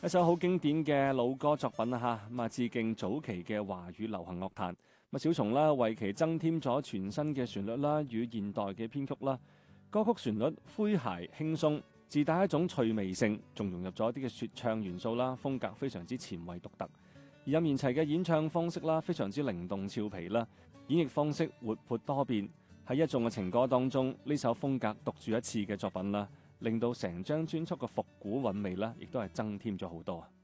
一首好經典嘅老歌作品啊，咁致敬早期嘅華語流行樂壇。小松啦為其增添咗全新嘅旋律啦，與現代嘅編曲啦。歌曲旋律詼諧輕鬆，自帶一種趣味性，仲融入咗一啲嘅說唱元素啦，風格非常之前衛獨特。而任賢齊嘅演唱方式啦，非常之靈動俏皮啦，演繹方式活潑多變。喺一眾嘅情歌當中，呢首風格獨樹一幟嘅作品啦，令到成張專輯嘅復古韻味啦，亦都係增添咗好多。